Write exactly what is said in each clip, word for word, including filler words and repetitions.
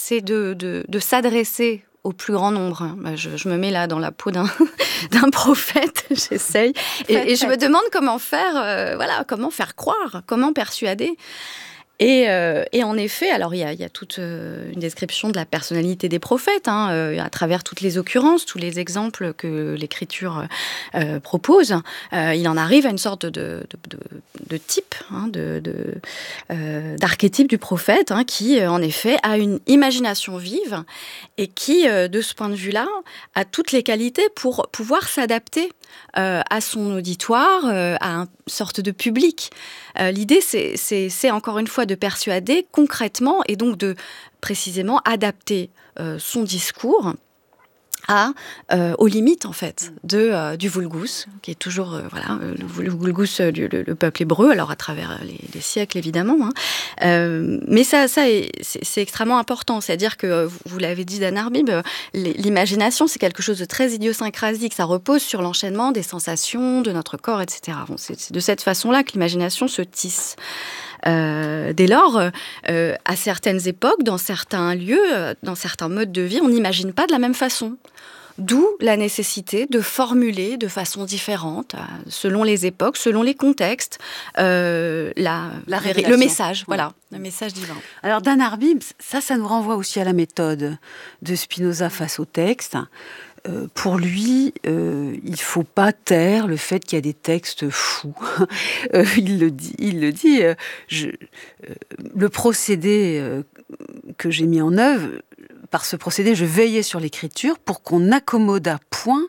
c'est de, de, de s'adresser au plus grand nombre. Je, je me mets là dans la peau d'un, d'un prophète, j'essaye, et, et je me demande comment faire, euh, voilà, comment faire croire, comment persuader. Et, euh, et en effet, alors il y a, y a toute euh, une description de la personnalité des prophètes, hein, euh, à travers toutes les occurrences, tous les exemples que l'Écriture euh, propose. Euh, il en arrive à une sorte de, de, de, de type, hein, de, de, euh, d'archétype du prophète, hein, qui en effet a une imagination vive et qui, euh, de ce point de vue-là, a toutes les qualités pour pouvoir s'adapter euh, à son auditoire, euh, à une sorte de public. Euh, l'idée, c'est, c'est, c'est encore une fois de persuader concrètement et donc de précisément adapter euh, son discours à, euh, aux limites en fait de, euh, du vulgus, qui est toujours euh, voilà, le, le vulgus euh, du le, le peuple hébreu, alors à travers les, les siècles évidemment, hein. Euh, mais ça, ça est, c'est, c'est extrêmement important, c'est-à-dire que, vous l'avez dit Dan Arbib, l'imagination c'est quelque chose de très idiosyncrasique, ça repose sur l'enchaînement des sensations de notre corps, et cetera. Bon, c'est, c'est de cette façon-là que l'imagination se tisse. Euh, dès lors, euh, à certaines époques, dans certains lieux, dans certains modes de vie, on n'imagine pas de la même façon. D'où la nécessité de formuler de façon différente, selon les époques, selon les contextes, euh, la, la le message, oui. Voilà, le message divin. Alors Dan Arbib, ça, ça nous renvoie aussi à la méthode de Spinoza face au texte. Euh, pour lui, euh, il ne faut pas taire le fait qu'il y a des textes fous. euh, il le dit. Il le, dit euh, je, euh, le procédé euh, que j'ai mis en œuvre, par ce procédé, je veillais sur l'écriture pour qu'on n'accommode à point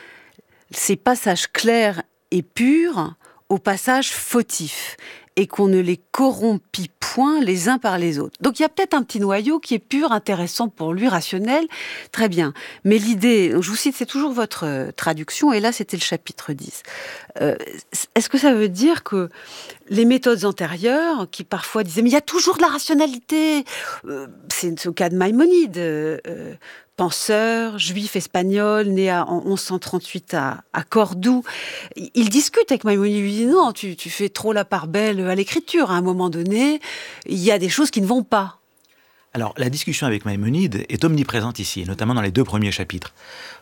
ces passages clairs et purs aux passages fautifs et qu'on ne les corrompit point les uns par les autres. Donc il y a peut-être un petit noyau qui est pur, intéressant pour lui, rationnel, très bien. Mais l'idée, je vous cite, c'est toujours votre euh, traduction, et là c'était le chapitre dix. Euh, est-ce que ça veut dire que les méthodes antérieures, qui parfois disaient « mais il y a toujours de la rationalité euh, », c'est le cas de Maïmonide, euh, euh, penseur, juif espagnol, né à, en onze cent trente-huit à, à Cordoue. Il discute avec Maïmonide, il lui dit « non, tu, tu fais trop la part belle à l'écriture, à un moment donné, il y a des choses qui ne vont pas ». Alors, la discussion avec Maïmonide est omniprésente ici, notamment dans les deux premiers chapitres. Pourquoi ?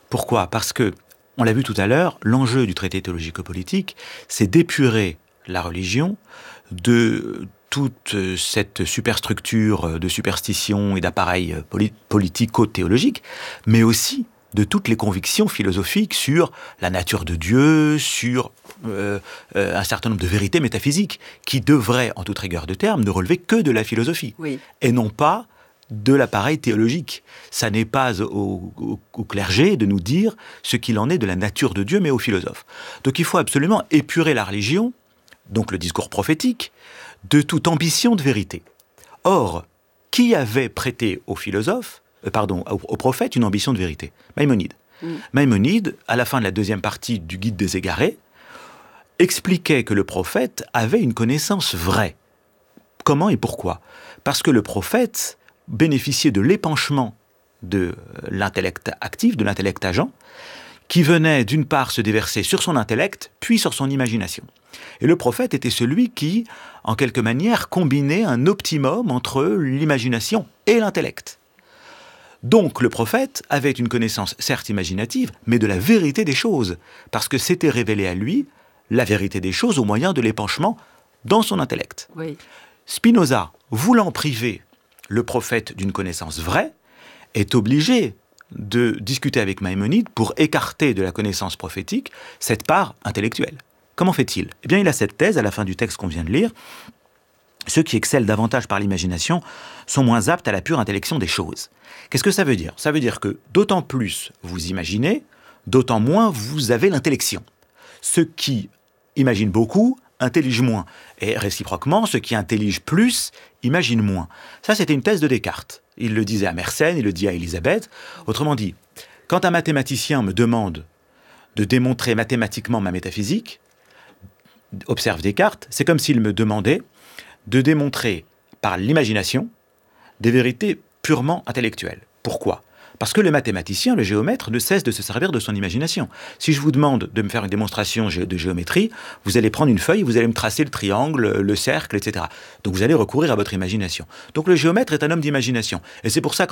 Parce que, on l'a vu tout à l'heure, l'enjeu du traité théologico-politique, c'est d'épurer la religion de toute cette superstructure de superstitions et d'appareils politico-théologiques, mais aussi de toutes les convictions philosophiques sur la nature de Dieu, sur euh, euh, un certain nombre de vérités métaphysiques qui devraient, en toute rigueur de terme, ne relever que de la philosophie, oui. Et non pas de l'appareil théologique. Ça n'est pas au, au, au clergé de nous dire ce qu'il en est de la nature de Dieu, mais aux philosophes. Donc il faut absolument épurer la religion, donc le discours prophétique, de toute ambition de vérité. Or, qui avait prêté aux philosophes, euh, pardon, aux, aux prophètes une ambition de vérité ? Maïmonide. Mm. Maïmonide, à la fin de la deuxième partie du Guide des égarés, expliquait que le prophète avait une connaissance vraie. Comment et pourquoi ? Parce que le prophète bénéficiait de l'épanchement de l'intellect actif, de l'intellect agent, qui venait d'une part se déverser sur son intellect, puis sur son imagination. Et le prophète était celui qui, en quelque manière, combinait un optimum entre l'imagination et l'intellect. Donc le prophète avait une connaissance certes imaginative, mais de la vérité des choses, parce que s'était révélé à lui la vérité des choses au moyen de l'épanchement dans son intellect. Oui. Spinoza, voulant priver le prophète d'une connaissance vraie, est obligé de discuter avec Maïmonide pour écarter de la connaissance prophétique cette part intellectuelle. Comment fait-il ? Eh bien, il a cette thèse à la fin du texte qu'on vient de lire. Ceux qui excellent davantage par l'imagination sont moins aptes à la pure intellection des choses. Qu'est-ce que ça veut dire ? Ça veut dire que d'autant plus vous imaginez, d'autant moins vous avez l'intellection. Ceux qui imaginent beaucoup intelligent moins. Et réciproquement, ceux qui intelligent plus imaginent moins. Ça, c'était une thèse de Descartes. Il le disait à Mersenne, il le dit à Élisabeth. Autrement dit, quand un mathématicien me demande de démontrer mathématiquement ma métaphysique, observe Descartes, c'est comme s'il me demandait de démontrer par l'imagination des vérités purement intellectuelles. Pourquoi ? Parce que le mathématicien, le géomètre, ne cesse de se servir de son imagination. Si je vous demande de me faire une démonstration de géométrie, vous allez prendre une feuille, vous allez me tracer le triangle, le cercle, et cetera. Donc vous allez recourir à votre imagination. Donc le géomètre est un homme d'imagination. Et c'est pour ça que